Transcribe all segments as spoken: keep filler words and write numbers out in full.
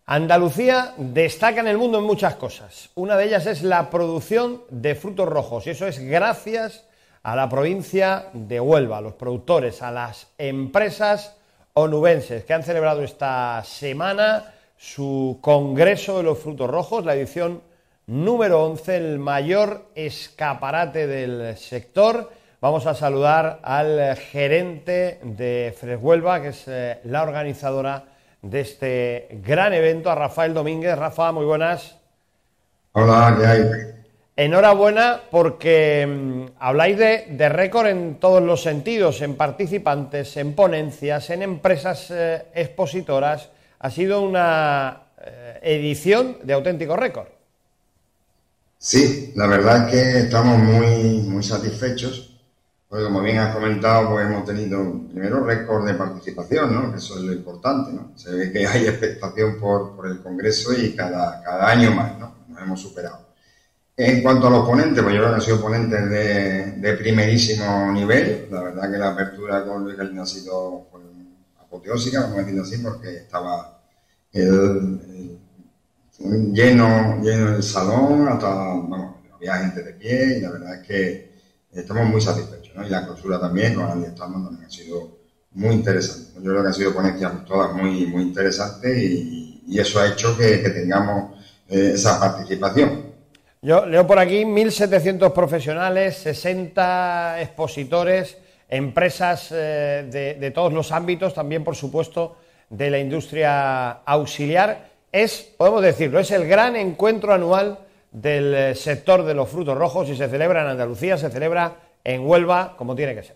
Andalucía destaca en el mundo en muchas cosas. Una de ellas es la producción de frutos rojos, y eso es gracias a la provincia de Huelva, a los productores, a las empresas onubenses que han celebrado esta semana su Congreso de los Frutos Rojos, la edición número once, el mayor escaparate del sector. Vamos a saludar al gerente de Freshuelva, que es eh, la organizadora de este gran evento, a Rafael Domínguez. Rafa, muy buenas. Hola, ¿qué hay? Enhorabuena porque mmm, habláis de, de récord en todos los sentidos, en participantes, en ponencias, en empresas eh, expositoras. Ha sido una eh, edición de auténtico récord. Sí, la verdad es que estamos muy, muy satisfechos, porque como bien has comentado, pues hemos tenido primero récord de participación, ¿no? Eso es lo importante, ¿no? Se ve que hay expectación por, por el Congreso y cada, cada año más, ¿no? Nos hemos superado. En cuanto a los ponentes, pues yo creo que han sido ponentes de, de primerísimo nivel. La verdad que la apertura con Luis Galindo ha sido pues, apoteósica, vamos a decirlo así, porque estaba el, el, lleno, lleno el salón, hasta, bueno, había gente de pie y la verdad es que estamos muy satisfechos, ¿no? Y la clausura también, con Andy Stallman, también ha sido muy interesante. Yo creo que han sido ponencias todas muy, muy interesantes y, y eso ha hecho que, que tengamos eh, esa participación. Yo leo por aquí mil setecientos profesionales, sesenta expositores, empresas eh, de, de todos los ámbitos, también por supuesto de la industria auxiliar. Es, podemos decirlo, es el gran encuentro anual del sector de los frutos rojos y se celebra en Andalucía, se celebra en Huelva, como tiene que ser.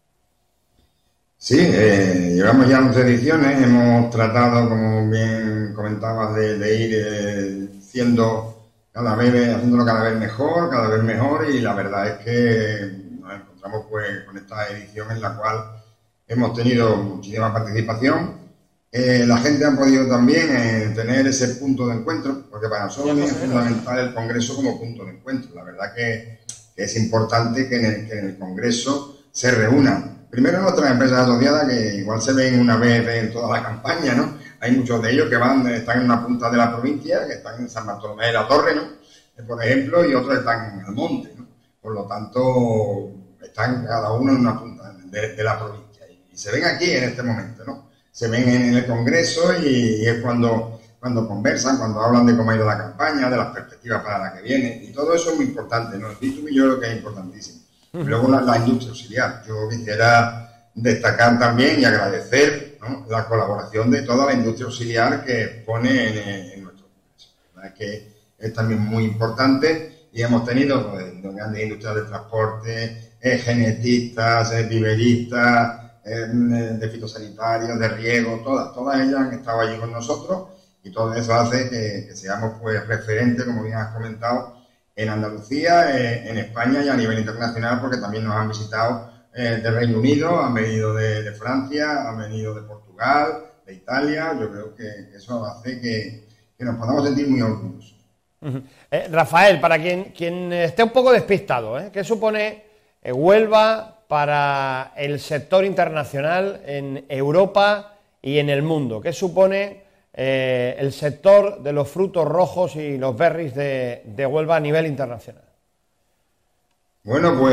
Sí, eh, llevamos ya once ediciones, hemos tratado, como bien comentabas, de, de ir eh, siendo... cada vez, haciéndolo cada vez mejor, cada vez mejor, y la verdad es que nos encontramos pues con esta edición en la cual hemos tenido muchísima participación. Eh, la gente ha podido también eh, tener ese punto de encuentro, porque para nosotros es fundamental el Congreso como punto de encuentro. La verdad que, que es importante que en, el, que en el Congreso se reúnan. Primero nuestras empresas asociadas, que igual se ven una vez en toda la campaña, ¿no? Hay muchos de ellos que van, están en una punta de la provincia, que están en San Bartolomé de la Torre, ¿no? Por ejemplo, y otros están en Almonte, ¿no? Por lo tanto, están cada uno en una punta de, de la provincia. Y, y se ven aquí en este momento, ¿no? Se ven en el Congreso y, y es cuando, cuando conversan, cuando hablan de cómo ha ido la campaña, de las perspectivas para la que viene. Y todo eso es muy importante, ¿no? El B dos B yo creo que es importantísimo. Y luego la, la industria auxiliar. Yo quisiera destacar también y agradecer, ¿no?, la colaboración de toda la industria auxiliar que pone en, en nuestro Congreso. La verdad es que es también muy importante y hemos tenido pues, grandes industrias de transporte, eh, genetistas, eh, viveristas, eh, de fitosanitarios, de riego, todas, todas ellas han estado allí con nosotros y todo eso hace que, que seamos pues referentes, como bien has comentado, en Andalucía, eh, en España y a nivel internacional, porque también nos han visitado eh, de Reino Unido, han venido de, de Francia, han venido de Portugal, de Italia. Yo creo que, que eso hace que, que nos podamos sentir muy orgullosos. Uh-huh. eh, Rafael, para quien, quien esté un poco despistado, ¿eh? ¿qué supone eh, Huelva para el sector internacional en Europa y en el mundo? ¿Qué supone eh, el sector de los frutos rojos y los berries de, de Huelva a nivel internacional? Bueno, pues